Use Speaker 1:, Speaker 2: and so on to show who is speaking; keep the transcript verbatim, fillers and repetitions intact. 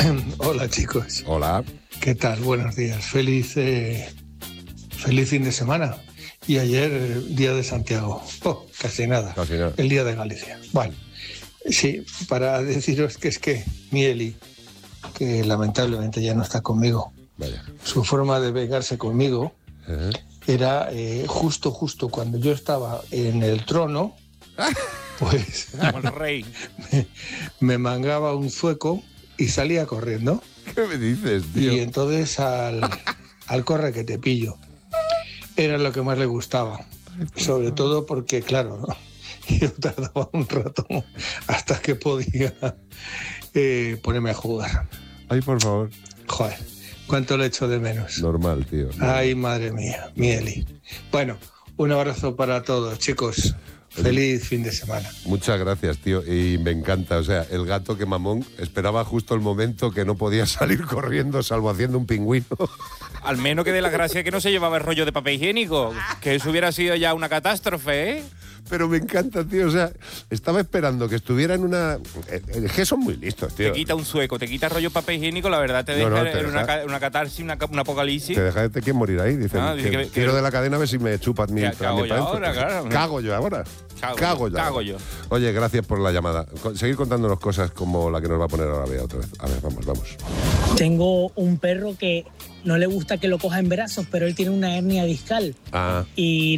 Speaker 1: Hola chicos.
Speaker 2: Hola.
Speaker 1: ¿Qué tal? Buenos días. Feliz, eh, feliz fin de semana. Y ayer, eh, día de Santiago. Oh, casi nada.
Speaker 2: Casi nada.
Speaker 1: El día de Galicia. Bueno, sí, para deciros que es que mi Eli, que lamentablemente ya no está conmigo,
Speaker 2: Vaya.
Speaker 1: su forma de vengarse conmigo
Speaker 2: Ajá.
Speaker 1: era eh, justo, justo cuando yo estaba en el trono, pues
Speaker 3: Como el rey.
Speaker 1: me, me mangaba un zueco y salía corriendo.
Speaker 2: ¿Qué me dices, tío?
Speaker 1: Y entonces al, al corre que te pillo era lo que más le gustaba, sobre todo porque, claro, ¿no? Yo tardaba un rato hasta que podía eh, ponerme a jugar.
Speaker 2: Ay, por favor.
Speaker 1: Joder, cuánto le echo de menos.
Speaker 2: Normal, tío. normal.
Speaker 1: Ay, madre mía, mi Eli. Bueno, un abrazo para todos, chicos. Feliz fin de semana.
Speaker 2: Muchas gracias, tío. Y me encanta. O sea, el gato que mamón esperaba justo el momento que no podía salir corriendo, salvo haciendo un pingüino.
Speaker 3: Al menos que de la gracia que no se llevaba el rollo de papel higiénico. Que eso hubiera sido ya una catástrofe, ¿eh?
Speaker 2: Pero me encanta, tío. O sea, estaba esperando que estuviera en una... Es que son muy listos, tío.
Speaker 3: Te quita un sueco, te quita rollo papel higiénico, la verdad te deja
Speaker 2: No, no, te
Speaker 3: en una,
Speaker 2: deja-
Speaker 3: ca- una catarsis, una, ca- un apocalipsis.
Speaker 2: Te deja de que morir ahí. Dicen,
Speaker 3: Ah, dice
Speaker 2: que
Speaker 3: que- que-
Speaker 2: tiro de la cadena a ver si me chupas mi...
Speaker 3: ¿Qué cago
Speaker 2: mi
Speaker 3: yo
Speaker 2: pa' dentro.
Speaker 3: ahora, claro?
Speaker 2: Cago yo ahora.
Speaker 3: Cago,
Speaker 2: Cago yo.
Speaker 3: cago
Speaker 2: ahora.
Speaker 3: yo.
Speaker 2: Oye, gracias por la llamada. Con- Seguir contándonos cosas como la que nos va a poner ahora Bea otra vez. A ver, vamos, vamos.
Speaker 4: Tengo un perro que no le gusta que lo coja en brazos, pero él tiene una hernia discal
Speaker 2: Ah...
Speaker 4: y